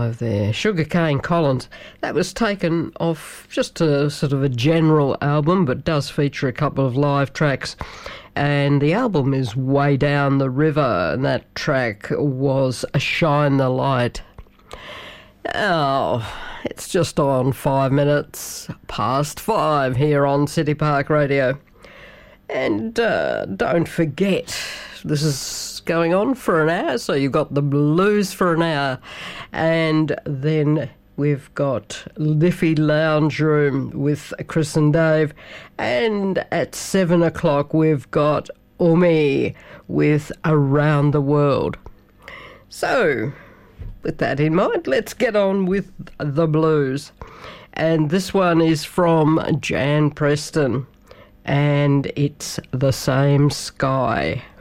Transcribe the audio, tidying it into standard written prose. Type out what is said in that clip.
5 there. Sugarcane Collins. That was taken off just a sort of a general album, but does feature a couple of live tracks. And the album is Way Down the River, and that track was Shine the Light. Oh, it's just on 5 minutes past 5 here on City Park Radio. And don't forget, this is going on for an hour, so you've got the blues for an hour. And then we've got Liffey Lounge Room with Chris and Dave. And at 7 o'clock, we've got Umi with Around the World. So, with that in mind, let's get on with the blues. And this one is from Jan Preston. And it's The Same Sky.